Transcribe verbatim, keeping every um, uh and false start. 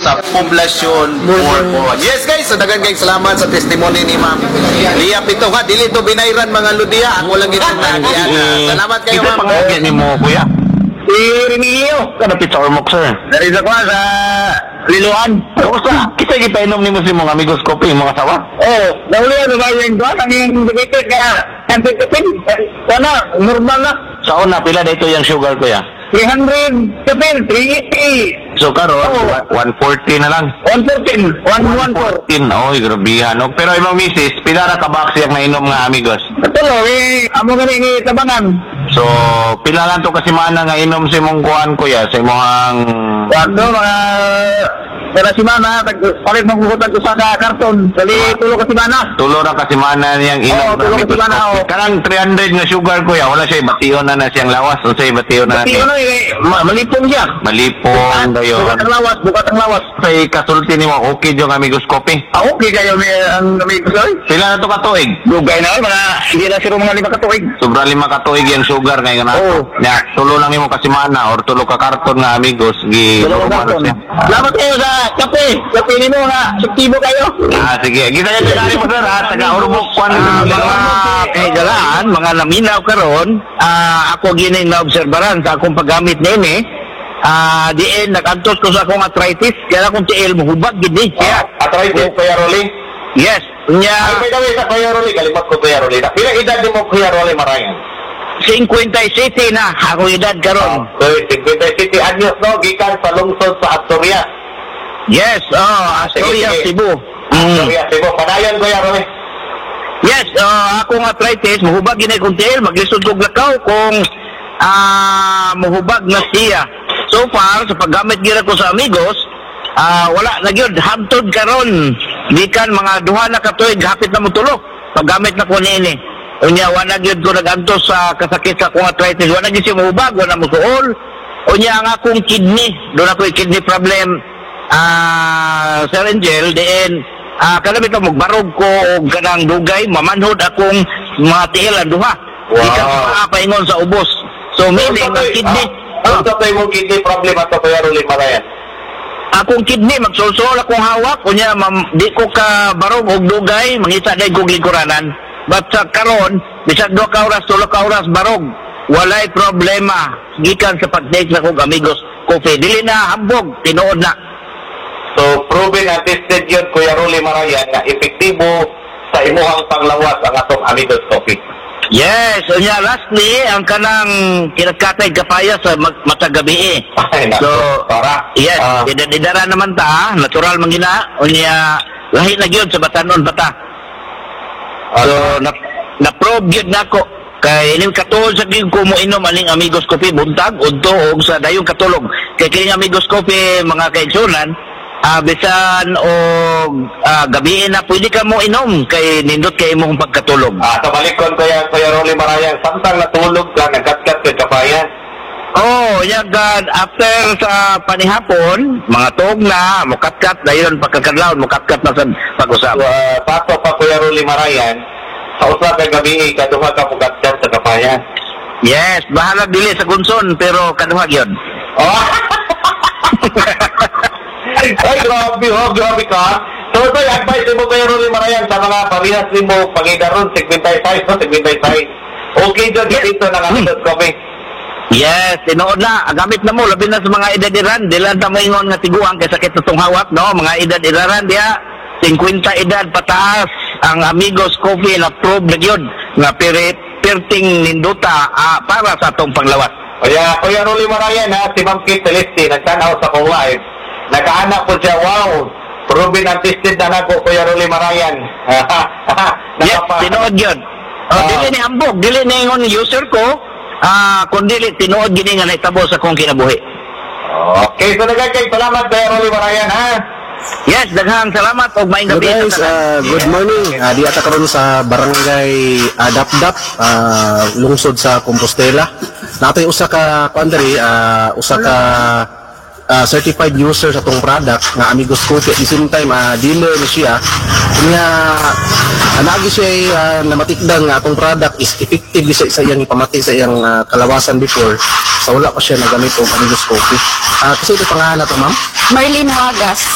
sa poblasyon Mormon. Yes guys, so dagan guys, salamat sa testimony ni Ma'am Lia Pito ha. Dili to binayran mga ludiya. Ako lang itong nagiyan. Salamat kayo Kita Ma'am. pangagyan ni mo, kuya. Si Remigio. Kada pizza or mok, sir. Dari sa kwa sa Liloan. Kamusta? Kita kita inom ni mo si mga amigos kopi, mga sawa? Oh, nauli ba yung doon? Ang yung dikit kaya anti-tipin. Sana, normal na. Sa una, pila dito yung sugar, kuya? three hundred tipin, three eighty. So, karon Oh. one forty na lang. one fourteen, one fourteen. Oy, grabihan. No? Pero imong misis, pila ra ka box yung nainom nga amigos? Katulo, eh, amo gani ni tabangan. So, pila lang to kasi mana nga inom si mong kuan, kuya, sa imong Wado, mga pera si Mana, palit magbukutan ko sa karton. Dali, tulo ka si Mana. tulo ra kasi mana niyang inom. Oo, tulo kasi mana, oo. Kanang three hundred nga sugar, kuya, wala siya bation na na siyang lawas. O siya bation na Pati na ano eh, ma- malipong siya. malipong dayo. Bukat ang lawas, bukat ang lawas. Sa kasulti ni mo, okay yung amigos kopi. Ah, okay kayo may ang may gusto eh. Pila na to katuig? Dugay na, mga hindi na siro mga lima katuig. Sobra lima katuig yung sugar ngayon na. Oo. Nya, tulo lang imo kasi mana or tulo ka karton nga amigos gi Dalawa karton. Salamat kayo sa kape. Kape ni mo nga, saktibo kayo. Ah, sige. Kita niya tinari mo sir ha. Taga Urbok Kwan. Ah, mga kaigalaan, mga naminaw karon, ah, ako gini na obserbaran sa akong paggamit nini. Ah, diin nakantos ko sa akong arthritis, kaya akong tiil mohubag gini. Kaya Arthritis, Kuya Rolly. yes, nya Ay, by the way, sa Kuya Rolly, kalimot ko Kuya Rolly. Pila edad ni mo Kuya Rolly Marayan? fifty na akong edad karon. So, fifty anyos no, gikan sa lungsod sa Asturias. Yes, oh, Asturias, sige. Cebu. Mm. Asturias, Cebu. Padayon Kuya Rolly. Yes, uh, akong arthritis, mohubag gini kong tiil, maglisod kong lakaw kung ah mohubag na siya. So far, sa paggamit gira ko sa amigos, ah wala na gyud hantod karon. Gikan mga duha na ka tuig hapit na mutulok. Paggamit na ko niini. Unya wala gyud ko nagantos sa kasakit sa akong arthritis. Wala gyud siya mohubag, wala mo suol. Unya ang akong kidney, doon ako kidney problem. Ah, Sir Angel, diin ah kanabit mo magbarog ko og kanang dugay, mamanhod akong matiil ang duha. Wow. Gikan sa mga paingon sa ubos. So meaning ang kidney, Ano sa tayo mong kidney problem at sa Kuya Rolly Marayan? akong kidney magsulsol akong hawak kunya mam, di ko ka barog og dugay mangita day kog lingkuranan. But sa karon bisag duha ka oras tulo ka oras barog, walay problema gikan sa pag-take na kog amigos coffee. Dili na hambog, tinuod na. So, proven and tested yun, Kuya Rolly Marayan, na epektibo sa imuhang panglawas ang atong amigos coffee. Yes, unya lastly ang kanang kinakatay kapaya sa mag- matag gabi eh. Ay, naku, So, para. yes, Ah. idadidara naman ta, natural man gina, unya lahi na gyud sa batanon bata. So, na, na-probe yun na ko. Kay ining katulog sa gyud ko mo inom aning amigos coffee buntag udto og sa dayong katulog. Kay kining amigos coffee mga kaigsunan, ah bisan og ah, gabi na pwede ka mo inom kay nindot kay imong pagkatulog. Ah, sa balikon, Kuya, Kuya Rolly Marayan, samtang natulog ka, nagkatkat ka kapayan. Oh, yagad after sa panihapon, mga tuog na, mukatkat dayon pagkakadlaw, mukatkat na sa pag-usap. So, uh, pato pa, Kuya Rolly Marayan, sa usa ka gabi, kaduha ka pagkatkat sa kapayan. Yes, bahala dili sa gunson pero kaduha gyud. Oh! Ay, grabe, oh, grabe ka. So, ito, advice mo, Kuya Rolly Marayan, sa mga parehas mo, pangidaron, fifty-five, no, fifty-five. Okay, dyan, dito na nga, dito, coffee. Yes, tinuod na. Gamit na mo, labi na sa mga edad-iran. Dilan ta mo ingon nga tiguang kay sakit sa hawak, no? Mga edad-iraran diya, fifty edad pataas. Ang Amigos Coffee na probe na yun, nga pirit, pirting ninduta ah, para sa atong panglawas. Kaya, Kuya Rolly Marayan, ha, si Ma'am Kate Celeste, nagtanaw sa kong live. Nakaanak po siya, wow, proven and tested na na po, Kuya Rolly Marayan. Yes, tinuod yun. Oh, Ah. dili ni hambog, dili ni ingon user ko, ah, kundi tinuod gini nga naitabo sa kong kinabuhi. Okay, so nagkakay, salamat, Kuya Rolly Marayan, ha? Yes, daghang salamat og maayong Hello gabi. guys, sa tanan. uh, good morning. Uh, di ata karon sa barangay uh, Dapdap, uh, lungsod sa Compostela. Natay usa ka kuandari, uh, usa ka uh, certified user sa tong product nga Amigos Coffee. At the same time, uh, dealer ni siya. Kanya anagi siya uh, na matikdan nga atong product is effective sa, sa iyang ipamati sa iyang uh, kalawasan before. Sa wala pa siya nagamit og Amigos Coffee. Uh, kasi ito pangalan na to, ma'am? Marlene Wagas.